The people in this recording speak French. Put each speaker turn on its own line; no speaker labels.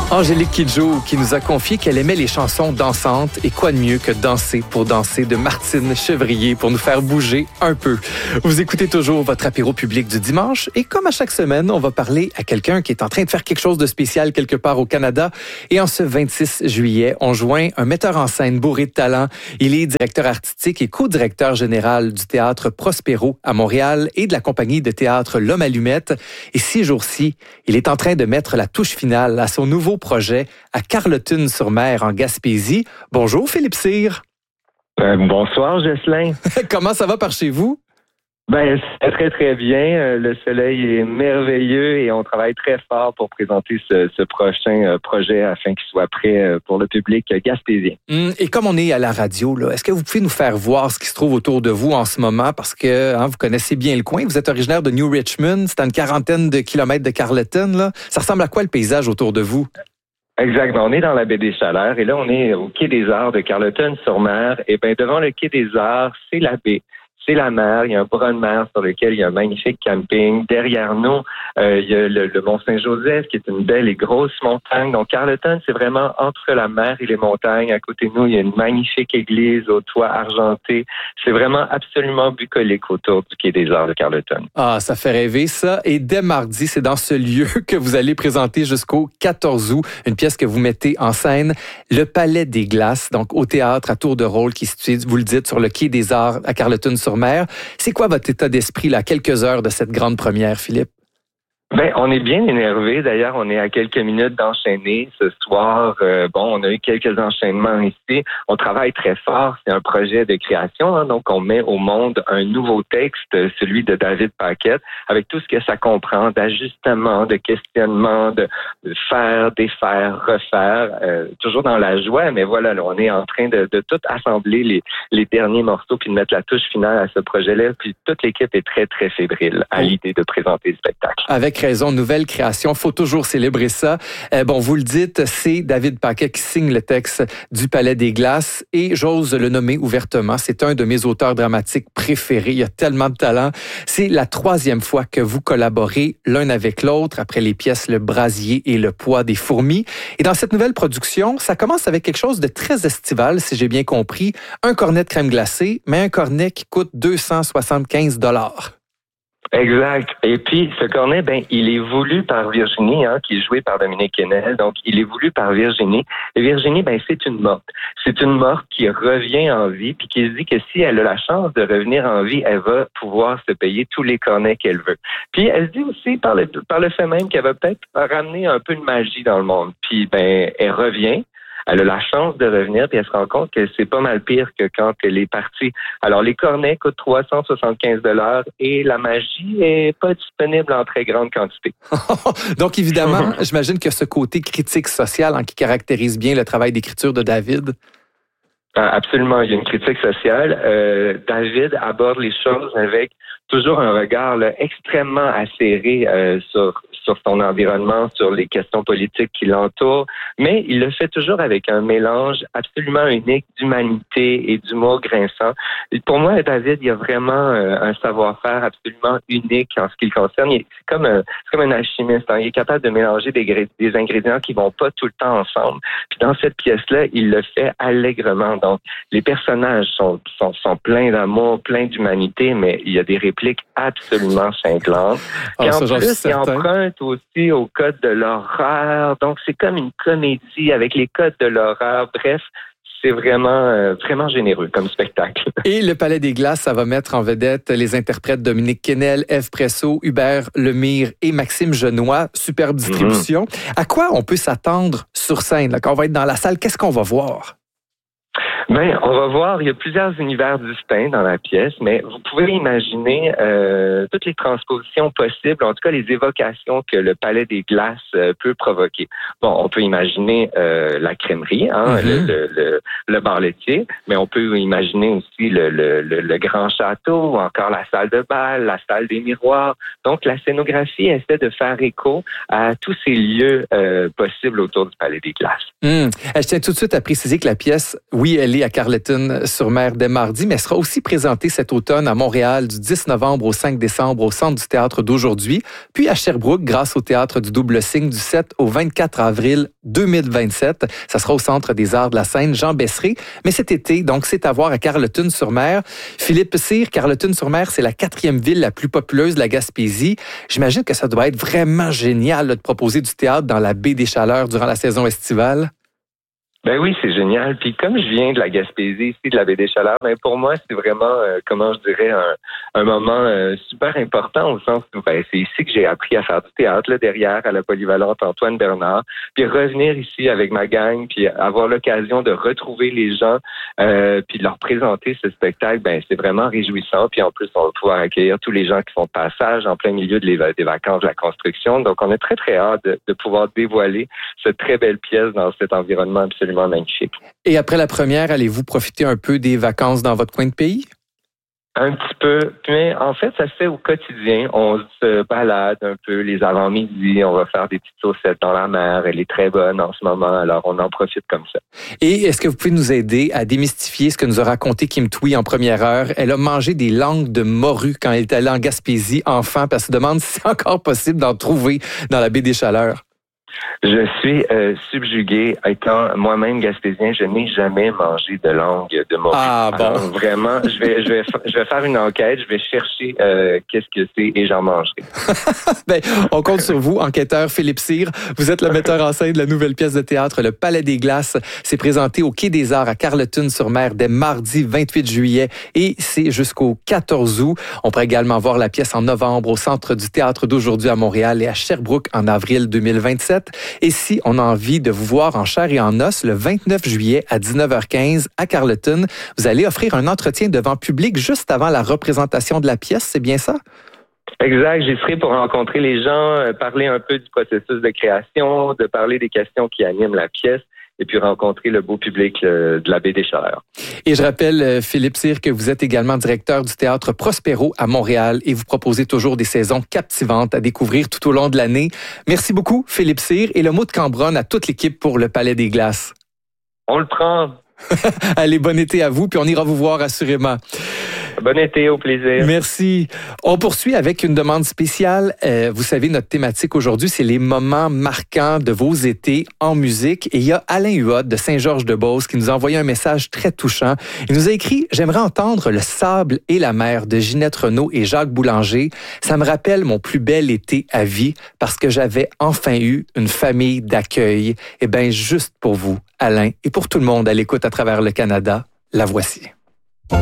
Angélique Kidjo qui nous a confié qu'elle aimait les chansons dansantes et quoi de mieux que Danser pour danser de Martine Chevrier pour nous faire bouger un peu. Vous écoutez toujours votre apéro public du dimanche et comme à chaque semaine, on va parler à quelqu'un qui est en train de faire quelque chose de spécial quelque part au Canada. Et en ce 26 juillet, on joint un metteur en scène bourré de talent. Il est directeur artistique et co-directeur général du théâtre Prospero à Montréal et de la compagnie de théâtre L'Homme Allumette. Et ces jours-ci, il est en train de mettre la touche finale à son nouveau projet à Carleton-sur-Mer en Gaspésie. Bonjour Philippe Cyr.
Bonsoir Jocelyn.
Comment ça va par chez vous?
C'est très très bien. Le soleil est merveilleux et on travaille très fort pour présenter ce prochain projet afin qu'il soit prêt pour le public gaspésien.
Et comme on est à la radio, là, est-ce que vous pouvez nous faire voir ce qui se trouve autour de vous en ce moment? Parce que vous connaissez bien le coin. Vous êtes originaire de New Richmond. C'est à une quarantaine de kilomètres de Carleton. Là. Ça ressemble à quoi le paysage autour de vous?
Exactement. On est dans la baie des Chaleurs et là, on est au quai des Arts de Carleton-sur-Mer. Et devant le quai des Arts, c'est la baie. C'est la mer, il y a un bras de mer sur lequel il y a un magnifique camping. Derrière nous, il y a le Mont-Saint-Joseph qui est une belle et grosse montagne. Donc Carleton, c'est vraiment entre la mer et les montagnes. À côté de nous, il y a une magnifique église au toit argenté. C'est vraiment absolument bucolique autour du quai des Arts de Carleton.
Ah, ça fait rêver ça. Et dès mardi, c'est dans ce lieu que vous allez présenter jusqu'au 14 août une pièce que vous mettez en scène, Le Palais des Glaces, donc au théâtre à tour de rôle qui se situe, vous le dites, sur le quai des Arts à Carleton-sur-Mer. C'est quoi votre état d'esprit là, à quelques heures de cette grande première, Philippe?
On est bien énervé. D'ailleurs, on est à quelques minutes d'enchaîner ce soir. On a eu quelques enchaînements ici. On travaille très fort. C'est un projet de création, donc on met au monde un nouveau texte, celui de David Paquette, avec tout ce que ça comprend d'ajustement, de questionnement, de faire, défaire, refaire, toujours dans la joie. Mais voilà, là, on est en train de tout assembler les derniers morceaux puis de mettre la touche finale à ce projet-là. Puis toute l'équipe est très, très fébrile à l'idée de présenter le spectacle.
Avec raison, nouvelle création, faut toujours célébrer ça. Vous le dites, c'est David Paquet qui signe le texte du Palais des Glaces et j'ose le nommer ouvertement, c'est un de mes auteurs dramatiques préférés. Il y a tellement de talent. C'est la 3e fois que vous collaborez l'un avec l'autre après les pièces Le Brasier et Le Poids des fourmis. Et dans cette nouvelle production, ça commence avec quelque chose de très estival, si j'ai bien compris. Un cornet de crème glacée, mais un cornet qui coûte 275 $.
Exact. Et puis, ce cornet, il est voulu par Virginie, qui est jouée par Dominique Kennel. Donc, il est voulu par Virginie. Et Virginie, c'est une morte. C'est une morte qui revient en vie, puis qui se dit que si elle a la chance de revenir en vie, elle va pouvoir se payer tous les cornets qu'elle veut. Puis, elle se dit aussi, par le fait même, qu'elle va peut-être ramener un peu de magie dans le monde. Puis, elle revient. Elle a la chance de revenir, puis elle se rend compte que c'est pas mal pire que quand elle est partie. Alors, les cornets coûtent 375 $ et la magie est pas disponible en très grande quantité.
Donc, évidemment, j'imagine que ce côté critique social qui caractérise bien le travail d'écriture de David.
Absolument, il y a une critique sociale. David aborde les choses avec toujours un regard extrêmement acéré sur son environnement, sur les questions politiques qui l'entourent, mais il le fait toujours avec un mélange absolument unique d'humanité et d'humour grinçant. Et pour moi, David, il y a vraiment un savoir-faire absolument unique en ce qui le concerne. C'est comme un alchimiste. Il est capable de mélanger des ingrédients qui vont pas tout le temps ensemble. Puis dans cette pièce-là, il le fait allègrement. Donc, les personnages sont pleins d'amour, pleins d'humanité, mais il y a des répliques absolument cinglantes. Puis en plus, il emprunte aussi au code de l'horreur. Donc, c'est comme une comédie avec les codes de l'horreur. Bref, c'est vraiment, vraiment généreux comme spectacle.
Et le Palais des Glaces, ça va mettre en vedette les interprètes Dominique Kennel, Ève Presso, Hubert Lemire et Maxime Genois. Superbe distribution. À quoi on peut s'attendre sur scène? Là, quand on va être dans la salle, qu'est-ce qu'on va voir?
On va voir, il y a plusieurs univers distincts dans la pièce, mais vous pouvez imaginer toutes les transpositions possibles, en tout cas les évocations que le Palais des Glaces peut provoquer. On peut imaginer la crèmerie, le bar laitier, mais on peut imaginer aussi le grand château, ou encore la salle de bal, la salle des miroirs. Donc la scénographie essaie de faire écho à tous ces lieux possibles autour du Palais des Glaces.
Je tiens tout de suite à préciser que la pièce, oui, elle Elle est à Carleton-sur-Mer dès mardi, mais elle sera aussi présentée cet automne à Montréal du 10 novembre au 5 décembre au Centre du théâtre d'aujourd'hui, puis à Sherbrooke grâce au Théâtre du Double Signe du 7 au 24 avril 2027. Ça sera au Centre des arts de la scène Jean Besseret. Mais cet été, donc, c'est à voir à Carleton-sur-Mer. Philippe Cyr, Carleton-sur-Mer, c'est la 4e ville la plus populeuse de la Gaspésie. J'imagine que ça doit être vraiment génial là, de proposer du théâtre dans la baie des Chaleurs durant la saison estivale.
Ben oui, c'est génial. Puis comme je viens de la Gaspésie, ici de la baie des Chaleurs, ben pour moi, c'est vraiment, comment je dirais, un moment super important au sens où ben, c'est ici que j'ai appris à faire du théâtre, là, derrière, à la polyvalente Antoine Bernard. Puis revenir ici avec ma gang, puis avoir l'occasion de retrouver les gens, puis de leur présenter ce spectacle, ben c'est vraiment réjouissant. Puis en plus, on va pouvoir accueillir tous les gens qui font passage en plein milieu des vacances de la construction. Donc, on a très, très hâte de pouvoir dévoiler cette très belle pièce dans cet environnement absolument magnifique.
Et après la première, allez-vous profiter un peu des vacances dans votre coin de pays?
Un petit peu, mais en fait, ça se fait au quotidien. On se balade un peu les avant-midi, on va faire des petites saucettes dans la mer. Elle est très bonne en ce moment, alors on en profite comme ça.
Et est-ce que vous pouvez nous aider à démystifier ce que nous a raconté Kim Thuy en première heure? Elle a mangé des langues de morue quand elle est allée en Gaspésie enfant, parce qu'elle se demande si c'est encore possible d'en trouver dans la baie des Chaleurs.
Je suis subjugué. Étant moi-même gaspésien, je n'ai jamais mangé de langue de morue.
Ah bon.
Alors, vraiment, je vais faire une enquête, je vais chercher qu'est-ce que c'est et j'en mangerai.
Ben, on compte sur vous, enquêteur Philippe Cyr. Vous êtes le metteur en scène de la nouvelle pièce de théâtre Le Palais des Glaces. C'est présenté au Quai des Arts à Carleton-sur-Mer dès mardi 28 juillet et c'est jusqu'au 14 août. On pourrait également voir la pièce en novembre au Centre du théâtre d'aujourd'hui à Montréal et à Sherbrooke en avril 2027. Et si on a envie de vous voir en chair et en os, le 29 juillet à 19h15 à Carleton, vous allez offrir un entretien devant public juste avant la représentation de la pièce, c'est bien ça?
Exact, j'y serai pour rencontrer les gens, parler un peu du processus de création, de parler des questions qui animent la pièce et puis rencontrer le beau public de la baie des Chaleurs.
Et je rappelle, Philippe Cyr, que vous êtes également directeur du Théâtre Prospero à Montréal et vous proposez toujours des saisons captivantes à découvrir tout au long de l'année. Merci beaucoup, Philippe Cyr, et le mot de Cambronne à toute l'équipe pour le Palais des Glaces.
On le prend.
Allez, bon été à vous, puis on ira vous voir assurément.
Bon été, au plaisir.
Merci. On poursuit avec une demande spéciale. Vous savez, notre thématique aujourd'hui, c'est les moments marquants de vos étés en musique. Et il y a Alain Huot de Saint-Georges-de-Beauce qui nous a envoyé un message très touchant. Il nous a écrit « J'aimerais entendre Le sable et la mer de Ginette Renaud et Jacques Boulanger. Ça me rappelle mon plus bel été à vie parce que j'avais enfin eu une famille d'accueil. » Eh bien, juste pour vous, Alain, et pour tout le monde à l'écoute à travers le Canada, la voici.